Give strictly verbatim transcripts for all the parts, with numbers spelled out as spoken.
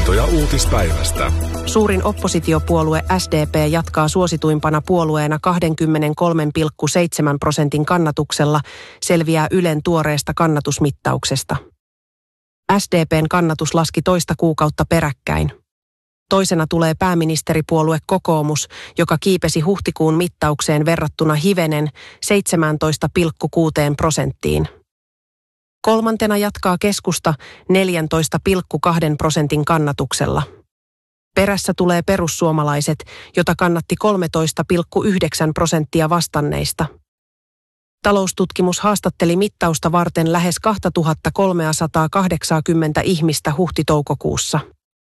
Havaintoja uutispäivästä. Suurin oppositiopuolue S D P jatkaa suosituimpana puolueena kaksikymmentäkolme pilkku seitsemän prosentin kannatuksella, selviää Ylen tuoreesta kannatusmittauksesta. S D P:n kannatus laski toista kuukautta peräkkäin. Toisena tulee pääministeripuolue Kokoomus, joka kiipesi huhtikuun mittaukseen verrattuna hivenen seitsemäntoista pilkku kuusi prosenttiin. Kolmantena jatkaa keskusta neljätoista pilkku kaksi prosentin kannatuksella. Perässä tulee perussuomalaiset, jota kannatti kolmetoista pilkku yhdeksän prosenttia vastanneista. Taloustutkimus haastatteli mittausta varten lähes kaksituhattakolmesataakahdeksankymmentä ihmistä huhti-toukokuussa.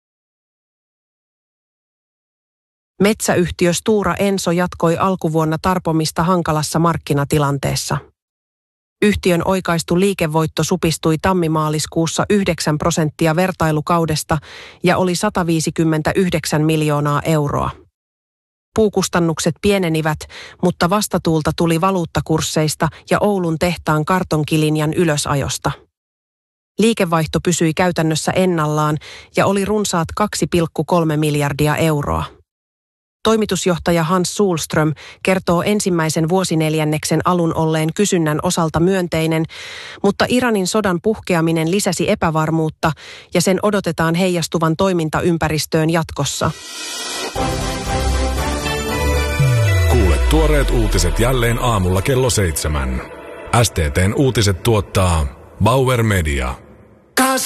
Metsäyhtiö Stora Enso jatkoi alkuvuonna tarpomista hankalassa markkinatilanteessa. Yhtiön oikaistu liikevoitto supistui tammi-maaliskuussa yhdeksän prosenttia vertailukaudesta ja oli sata viisikymmentäyhdeksän miljoonaa euroa. Puukustannukset pienenivät, mutta vastatuulta tuli valuuttakursseista ja Oulun tehtaan kartonkilinjan ylösajosta. Liikevaihto pysyi käytännössä ennallaan ja oli runsaat kaksi pilkku kolme miljardia euroa. Toimitusjohtaja Hans Sulström kertoo ensimmäisen vuosineljänneksen alun olleen kysynnän osalta myönteinen, mutta Iranin sodan puhkeaminen lisäsi epävarmuutta ja sen odotetaan heijastuvan toimintaympäristöön jatkossa. Kuule tuoreet uutiset jälleen aamulla kello seitsemän. S T T:n uutiset tuottaa Bauer Media.